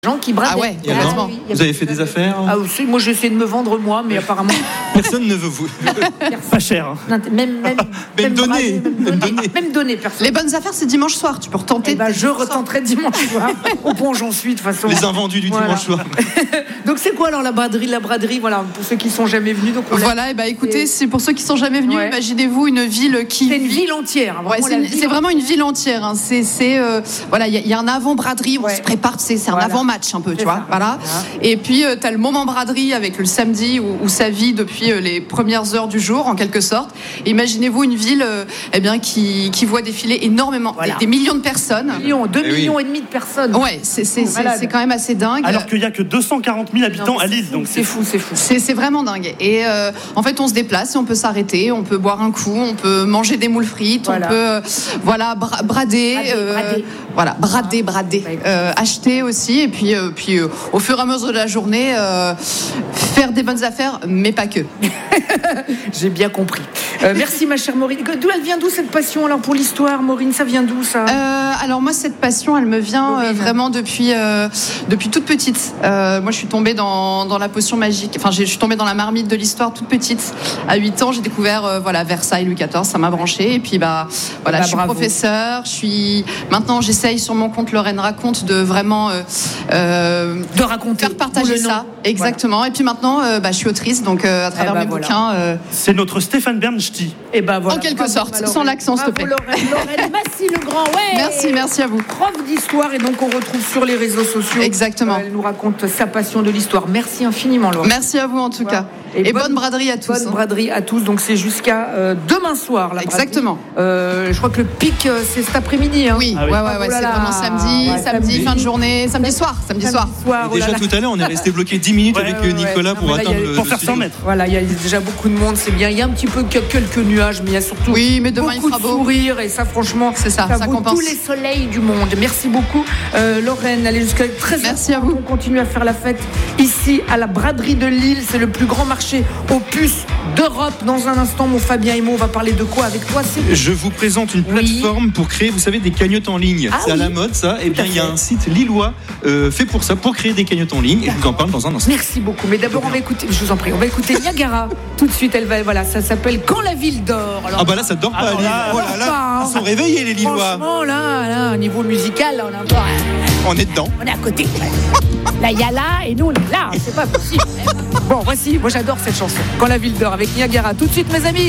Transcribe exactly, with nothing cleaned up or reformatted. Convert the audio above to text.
Gens qui bradaient. Ah ouais, ah, heureusement. oui, Vous avez fait des affaires? Ah aussi, moi j'essaie de me vendre moi, mais apparemment Personne ne veut vous. Pas cher. Hein. non, même même Même donner, brader, même même donner, donner. même donner personne. Les bonnes affaires, c'est dimanche soir. Tu peux retenter. Eh ben, tes je dimanche soir. retenterai dimanche soir. Au pont j'en suis de toute façon. Les invendus du Voilà. dimanche soir. Donc c'est quoi alors la braderie, la braderie, voilà, pour ceux qui sont jamais venus. Donc on l'a- Voilà, et bah écoutez, c'est pour ceux qui sont jamais venus. Ouais. Imaginez-vous une ville qui c'est une vit. ville entière. hein, Ouais, vraiment c'est, la une- ville c'est vraiment une ville entière. Hein. C'est, c'est euh, voilà, il y, a- il y a un avant braderie, on Ouais. se prépare. C'est, c'est un Voilà. avant match un peu, C'est tu vois. ça. Voilà. Voilà. Et puis tu as le moment braderie avec le samedi où, où ça vit depuis euh, les premières heures du jour, en quelque sorte. Et imaginez-vous une ville, euh, eh bien, qui, qui voit défiler énormément, Voilà. des, des millions de personnes. millions, deux Eh oui. millions et demi de personnes. Ouais, c'est, c'est, c'est, Malade. c'est quand même assez dingue. Alors qu'il n'y a que deux cent quarante mille habitants Non, mais à c'est Lille. fou, Donc c'est fou, c'est fou. C'est, c'est vraiment dingue. Et euh, en fait, on se déplace et on peut s'arrêter, on peut boire un coup, on peut manger des moules frites, Voilà. on peut euh, voilà bra- brader, Brader, euh, brader. voilà brader, brader, Bah, écoute. euh, acheter aussi. Et puis, euh, puis euh, au fur et à mesure de la journée, euh, faire des bonnes affaires, mais pas que. J'ai bien compris. Euh, merci ma chère Maureen. D'où elle vient d'où cette passion alors pour l'histoire, Maureen? Ça vient d'où ça? Euh, alors moi, cette passion, elle me vient euh, Maureen. vraiment depuis euh, depuis toute petite. Euh, moi, je suis tombée dans, dans la potion magique. Enfin, j'ai- je suis tombée dans la marmite de l'histoire toute petite. À huit ans, j'ai découvert euh, voilà Versailles, Louis quatorze. Ça m'a branché. Et puis bah voilà, Bah, je suis bravo. professeure. Je suis maintenant, j'essaye sur mon compte Lorraine raconte de vraiment euh, euh, De raconter. faire partager D'où le nom. ça. Exactement. Et puis maintenant, euh, bah, je suis autrice, donc euh, à travers bah, mes voilà. bouquins. euh, c'est notre Stéphane Bernstein. Et ben voilà. En quelque Bravo, sorte, ma sans Lorraine. l'accent, s'il te Bravo, plaît. Lorraine, Lorraine Massy le grand, ouais. Merci, merci à vous. Prof d'histoire et donc on retrouve sur les réseaux sociaux. Exactement. Euh, Elle nous raconte sa passion de l'histoire. Merci infiniment, Laurent. Merci à vous en tout Voilà. cas. Et, bonne, braderie à tous. Bonne hein. braderie à tous. Donc c'est jusqu'à euh, demain soir. La braderie. Exactement. Euh, je crois que le pic euh, c'est cet après-midi. Hein. Oui, Ah oui. ouais, ouais, Oh ouais, là c'est là. vraiment samedi, Ouais, samedi, samedi. fin de journée, samedi soir, samedi soir. Samedi soir, oh là Déjà là. tout à l'heure, on est resté bloqué dix minutes Ouais, avec ouais, euh, Nicolas ouais. pour Non, mais là, atteindre il y a- le Pour le faire studio. cent mètres. Voilà, il y a déjà beaucoup de monde, c'est bien. Il y a un petit peu que- quelques nuages, mais il y a surtout Oui, mais demain, il beaucoup fera de beau. sourires et ça, franchement, C'est ça, ça vaut compense. tous les soleils du monde. Merci beaucoup, euh, Lorraine. Allez jusqu'à treize heures. Merci à vous. On continue à faire la fête ici à la braderie de Lille. C'est le plus grand marché aux puces d'Europe. Dans un instant, mon Fabien et moi, on va parler de quoi avec toi? C'est Je vous présente une Oui. plateforme pour créer, vous savez, des cagnottes en ligne. Ah c'est à oui. la mode, ça. Et bien, à il y a fait. un site lillois euh, fait pour ça, pour créer des cagnottes en ligne. Et je vous en parle dans un instant. Merci beaucoup. Mais d'abord, on va écouter, je vous en prie, on va écouter Niagara. Tout de suite, elle va, voilà, ça s'appelle Quand la ville dort. Alors, Ah bah là, ça dort pas. Alors Lille. là, Oh là là, pas, hein. ils sont réveillés, les Lillois. franchement, là, là, au niveau musical, là, on a pas. On est dedans. On est à côté. Là, il y a là et nous, on est là. C'est pas possible. Bon, voici, moi j'adore cette chanson. Quand la ville dort avec Niagara. Tout de suite, mes amis.